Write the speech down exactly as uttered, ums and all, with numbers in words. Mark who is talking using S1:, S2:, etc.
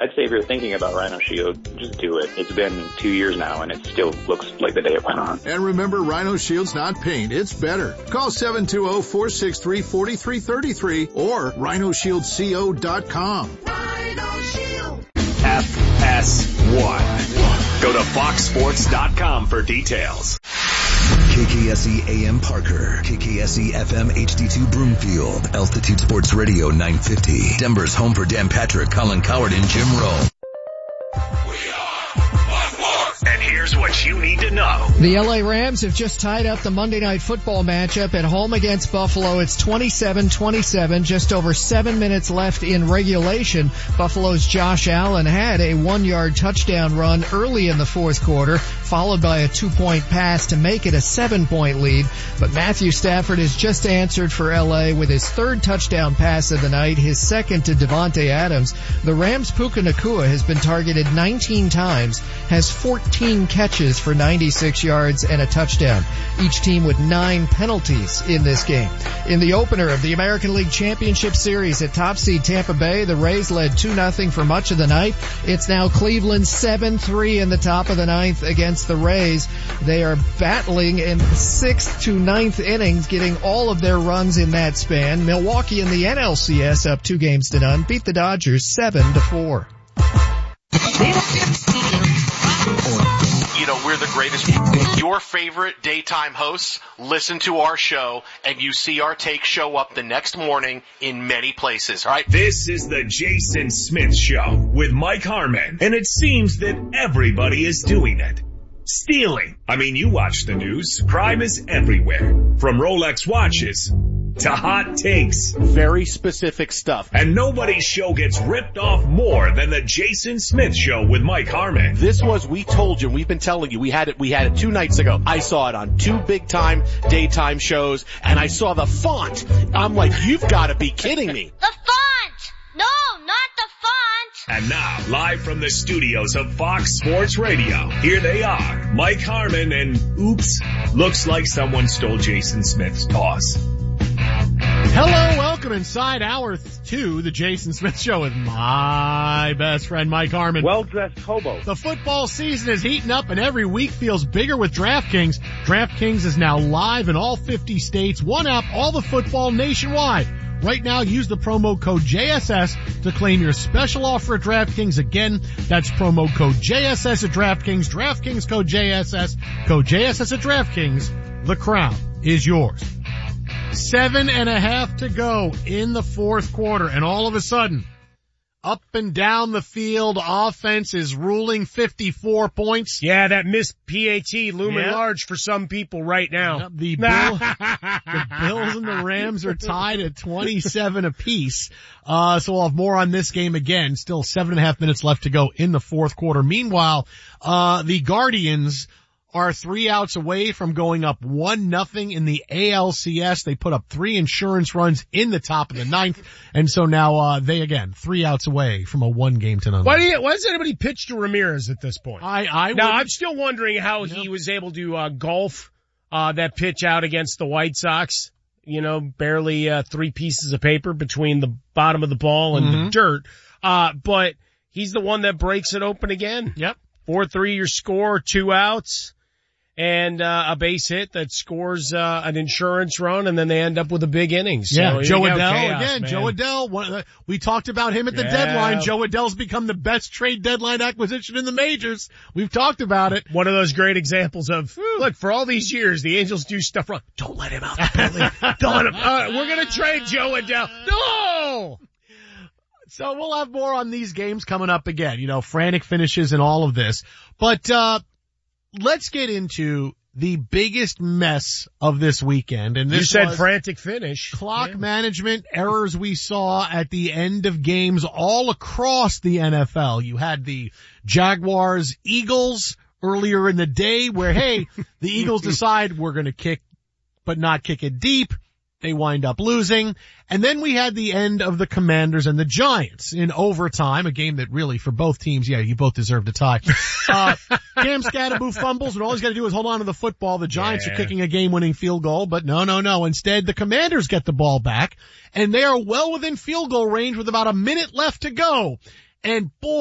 S1: I'd say if you're thinking about Rhino Shield, just do it. It's been two years now, and it still looks like the day it went on.
S2: And remember, Rhino Shield's not paint, it's better. Call seven two zero, four six three, four three three three or rhino shield co dot com.
S3: Rhino Shield.
S4: F S one. Go to fox sports dot com for details.
S5: K K S E A M Parker, K K S E F M H D two Broomfield, Altitude Sports Radio nine fifty, Denver's home for Dan Patrick, Colin Coward, and Jim Rowe.
S4: And here's what you need to know.
S6: The L A Rams have just tied up the Monday Night Football matchup at home against Buffalo. It's twenty-seven twenty-seven, just over seven minutes left in regulation. Buffalo's Josh Allen had a one-yard touchdown run early in the fourth quarter, followed by a two-point pass to make it a seven-point lead. But Matthew Stafford has just answered for L A with his third touchdown pass of the night, his second to Devontae Adams. The Rams' Puka Nacua has been targeted nineteen times, has fourteen catches for ninety-six yards and a touchdown. Each team with nine penalties in this game. In the opener of the American League Championship Series at top seed Tampa Bay, the Rays led two nothing for much of the night. It's now Cleveland seven three in the top of the ninth against the Rays. They are battling in the sixth to ninth innings, getting all of their runs in that span. Milwaukee in the N L C S up two games to none, beat the Dodgers seven to four.
S7: You know, we're the greatest. Your favorite daytime hosts listen to our show, and you see our take show up the next morning in many places, all right?
S4: This is the Jason Smith Show with Mike Harmon, and it seems that everybody is doing it. Stealing. I mean, you watch the news. Crime is everywhere. From Rolex watches to hot takes.
S8: Very specific stuff.
S4: And nobody's show gets ripped off more than the Jason Smith Show with Mike Harmon.
S8: This was, we told you, we've been telling you, we had it, we had it two nights ago. I saw it on two big time daytime shows, and I saw the font. I'm like, you've got to be kidding me.
S3: The font! No, not the font!
S4: And now, live from the studios of Fox Sports Radio, here they are, Mike Harmon and, oops, looks like someone stole Jason Smith's toss.
S9: Hello, welcome inside hour two, the Jason Smith Show with my best friend Mike Harmon.
S10: Well-dressed hobo.
S9: The football season is heating up and every week feels bigger with DraftKings. DraftKings is now live in all fifty states. One app, all the football nationwide. Right now, use the promo code J S S to claim your special offer at DraftKings. Again, that's promo code J S S at DraftKings. DraftKings code J S S. Code J S S at DraftKings. The crown is yours. Seven and a half to go in the fourth quarter, and all of a sudden, up and down the field, offense is ruling fifty-four points.
S10: Yeah, that missed P H E looming
S9: Yep.
S10: large for some people right now.
S9: Yep, the, Bill, the Bills and the Rams are tied at twenty-seven apiece. Uh, so we'll have more on this game again. Still seven and a half minutes left to go in the fourth quarter. Meanwhile, uh, the Guardians are three outs away from going up one nothing in the A L C S. They put up three insurance runs in the top of the ninth, and so now uh they again three outs away from a one game to none.
S10: Why do you, why does anybody pitch to Ramirez at this point?
S9: I I
S10: now
S9: would,
S10: I'm still wondering how
S9: Yep.
S10: he was able to uh golf uh that pitch out against the White Sox. You know, barely uh three pieces of paper between the bottom of the ball and
S9: Mm-hmm.
S10: the dirt. Uh but he's the one that breaks it open again.
S9: Yep.
S10: four three your score, two outs. And, uh, a base hit that scores, uh, an insurance run, and then they end up with a big inning. So
S9: Yeah, Joe
S10: you go,
S9: Adell
S10: chaos,
S9: again.
S10: man.
S9: Joe Adell. One of the, we talked about him at the
S10: Yeah.
S9: deadline. Joe Adell's become the best trade deadline acquisition in the majors. We've talked about it.
S10: One of those great examples of, look, for all these years, the Angels do stuff wrong. Don't let him out the building. Don't let him, uh, we're gonna trade Joe Adell. No!
S9: So we'll have more on these games coming up again. You know, frantic finishes and all of this. But, uh, let's get into the biggest mess of this weekend. And this
S10: You said
S9: was
S10: frantic finish.
S9: clock
S10: Yeah.
S9: management errors we saw at the end of games all across the N F L. You had the Jaguars Eagles earlier in the day where, hey, the Eagles decide we're going to kick, but not kick it deep. They wind up losing. And then we had the end of the Commanders and the Giants in overtime, a game that really for both teams, yeah, you both deserved a tie. Uh, Cam Scatterboo fumbles and all he's got to do is hold on to the football. The Giants
S10: Yeah.
S9: are kicking a game-winning field goal, but no, no, no. Instead, the Commanders get the ball back and they are well within field goal range with about a minute left to go. And boy,